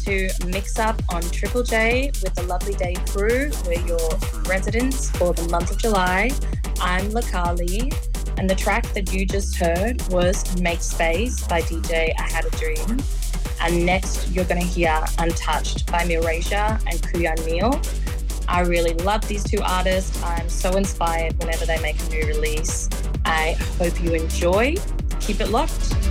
to Mix Up on Triple J with the Lovely Day crew. We're your residents for the month of July. I'm Lakali, and the track that you just heard was Make Space by DJ I Had a Dream. And next, you're going to hear Untouched by Mirasia and Kuyan Neal. I really love these two artists. I'm so inspired whenever they make a new release. I hope you enjoy. Keep it locked.